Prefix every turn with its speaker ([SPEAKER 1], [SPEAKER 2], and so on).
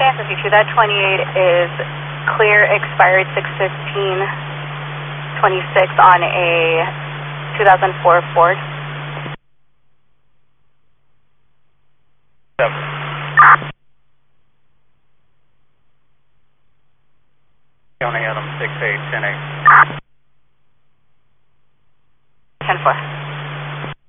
[SPEAKER 1] 52, that 28 is clear, expired 6/15/26 on a 2004 Ford.
[SPEAKER 2] Yep. County Adam 68, 10-8.
[SPEAKER 1] 10-4.